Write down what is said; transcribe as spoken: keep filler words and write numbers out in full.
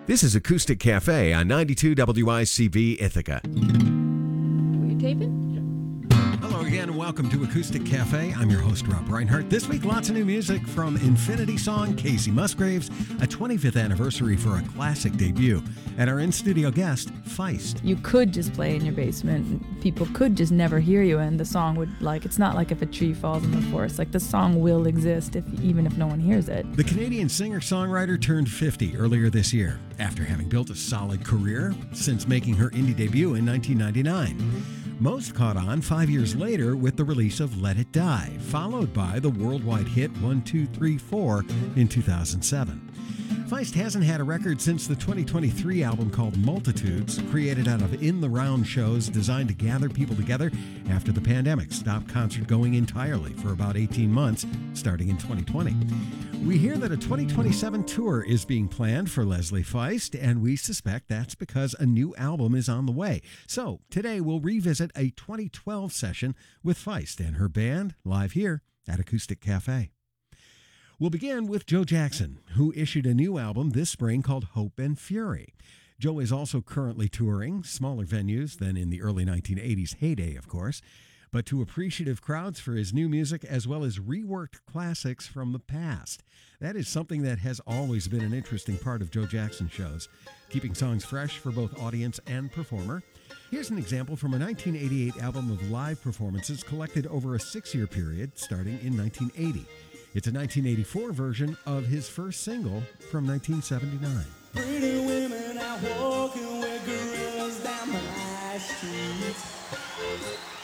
This is Acoustic Cafe on ninety-two W I C V Ithaca. Were you taping? Hello again, and welcome to Acoustic Cafe. I'm your host, Rob Reinhardt. This week, lots of new music from Infinity Song, Casey Musgraves, a twenty-fifth anniversary for a classic debut, and our in-studio guest, Feist. You could just play in your basement, and people could just never hear you, and the song would, like, it's not like if a tree falls in the forest. Like, the song will exist if even if no one hears it. The Canadian singer-songwriter turned fifty earlier this year, after having built a solid career since making her indie debut in nineteen ninety-nine. Most caught on five years later with the release of Let It Die, followed by the worldwide hit one two three four in two thousand seven. Feist hasn't had a record since the twenty twenty-three album called Multitudes, created out of in-the-round shows designed to gather people together after the pandemic stopped concert going entirely for about eighteen months, starting in twenty twenty. We hear that a twenty twenty-seven tour is being planned for Leslie Feist, and we suspect that's because a new album is on the way. So today we'll revisit a twenty twelve session with Feist and her band live here at Acoustic Cafe. We'll begin with Joe Jackson, who issued a new album this spring called Hope and Fury. Joe is also currently touring, smaller venues than in the early nineteen eighties heyday, of course, but to appreciative crowds for his new music as well as reworked classics from the past. That is something that has always been an interesting part of Joe Jackson shows, keeping songs fresh for both audience and performer. Here's an example from a nineteen eighty-eight album of live performances collected over a six-year period starting in nineteen eighty. It's a nineteen eighty-four version of his first single from nineteen seventy-nine. Pretty women out walking with gorillas down my street.